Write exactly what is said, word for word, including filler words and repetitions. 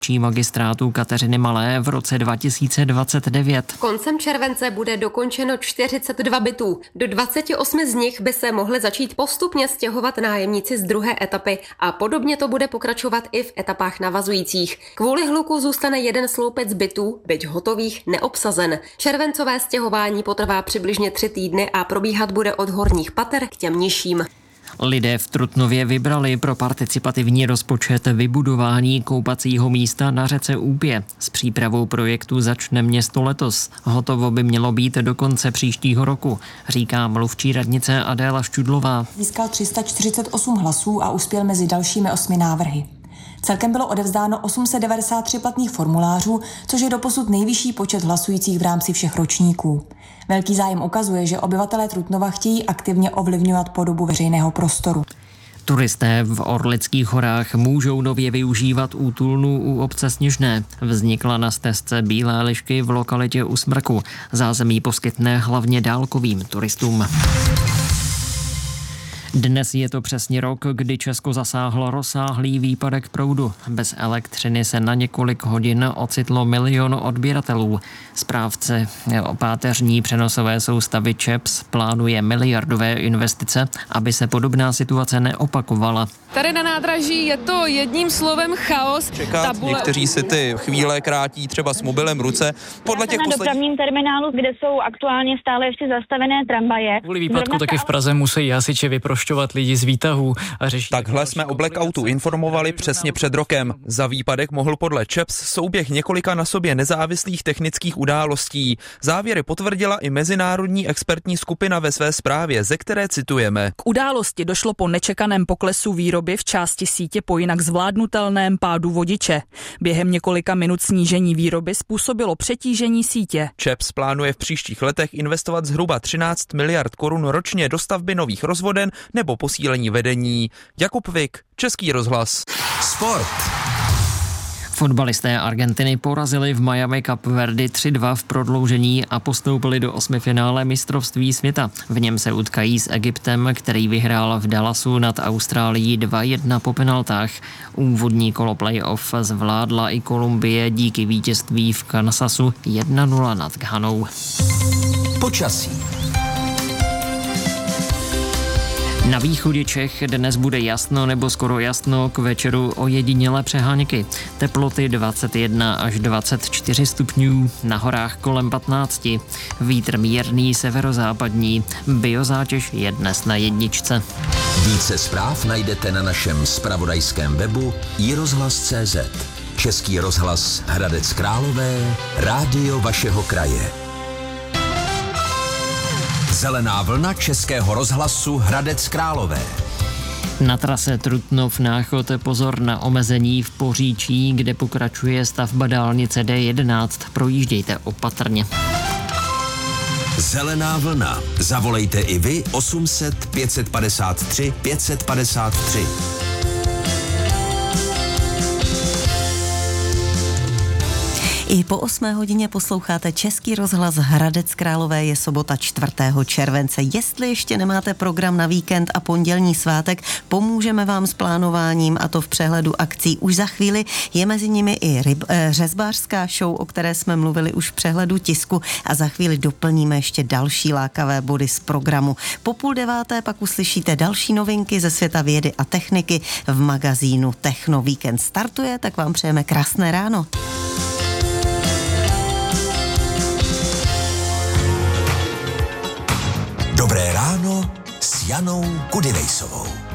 či magistrátu Kateřiny Malé v roce dva tisíce dvacet devět. Koncem července bude dokončeno čtyřicet dva bytů. Do dvacet osm z nich by se mohly začít postupně stěhovat nájemníci z druhé etapy a podobně to bude pokračovat i v etapách navazujících. Kvůli hluku zůstane jeden sloupec bytů, byť hotových, neobsazen. Červencové stěhování potrvá přibližně tři týdny a probíhat bude od horních pater k těm nižším. Lidé v Trutnově vybrali pro participativní rozpočet vybudování koupacího místa na řece Úpě. S přípravou projektu začne město letos. Hotovo by mělo být do konce příštího roku, říká mluvčí radnice Adéla Šťudlová. Získal tři sta čtyřicet osm hlasů a uspěl mezi dalšími osmi návrhy. Celkem bylo odevzdáno osm set devadesát tři platných formulářů, což je doposud nejvyšší počet hlasujících v rámci všech ročníků. Velký zájem ukazuje, že obyvatelé Trutnova chtějí aktivně ovlivňovat podobu veřejného prostoru. Turisté v Orlických horách můžou nově využívat útulnu u obce Sněžné. Vznikla na stezce Bílé lišky v lokalitě u Smrku. Zázemí poskytne hlavně dálkovým turistům. Dnes je to přesně rok, kdy Česko zasáhlo rozsáhlý výpadek proudu. Bez elektřiny se na několik hodin ocitlo milion odběratelů. Správce páteřní přenosové soustavy ČEPS plánuje miliardové investice, aby se podobná situace neopakovala. Tady na nádraží je to jedním slovem chaos. Čekat, Tabule... někteří si ty chvíle krátí třeba s mobilem v ruce. Podle těch na posledních... dopravním terminálu, kde jsou aktuálně stále ještě zastavené tramvaje. Kvůli výpadku taky v Praze musí hasiči vyprošťovat lidi z výtahů a řešit. Takhle jsme o blackoutu informovali přesně před rokem. Za výpadek mohl podle ČEPS souběh několika na sobě nezávislých technických událostí. Závěry potvrdila i mezinárodní expertní skupina ve své zprávě, ze které citujeme. K události došlo po nečekaném poklesu výroby v části sítě po jinak zvládnutelném pádu vodiče. Během několika minut snížení výroby způsobilo přetížení sítě. ČEPS plánuje v příštích letech investovat zhruba třináct miliard korun ročně do stavby nových rozvoden nebo posílení vedení. Jakub Vik, Český rozhlas. Sport. Fotbalisté Argentiny porazili v Miami Cape Verde tři dva v prodloužení a postoupili do osmifinále mistrovství světa. V něm se utkají s Egyptem, který vyhrál v Dallasu nad Austrálií dva jedna po penaltách. Úvodní kolo playoff zvládla i Kolumbie díky vítězství v Kansasu jedna nula nad Ghanou. Počasí. Na východě Čech dnes bude jasno nebo skoro jasno, k večeru ojedinělé přeháňky. Teploty dvacet jedna až dvacet čtyři stupňů, na horách kolem patnáct. Vítr mírný severozápadní, biozátěž je dnes na jedničce. Více zpráv najdete na našem zpravodajském webu i rozhlas tečka cé zet. Český rozhlas Hradec Králové, rádio vašeho kraje. Zelená vlna Českého rozhlasu Hradec Králové. Na trase Trutnov-Náchod pozor na omezení v Poříčí, kde pokračuje stavba dálnice D jedenáct. Projíždějte opatrně. Zelená vlna. Zavolejte i vy osm set pět set padesát tři pět set padesát tři. I po osmé hodině posloucháte Český rozhlas Hradec Králové, je sobota čtvrtého července. Jestli ještě nemáte program na víkend a pondělní svátek, pomůžeme vám s plánováním, a to v přehledu akcí. Už za chvíli je mezi nimi i ryb, eh, řezbářská show, o které jsme mluvili už v přehledu tisku, a za chvíli doplníme ještě další lákavé body z programu. Po půl deváté pak uslyšíte další novinky ze světa vědy a techniky v magazínu Techno. Víkend startuje, tak vám přejeme krásné ráno. Dobré ráno s Janou Kudynejsovou.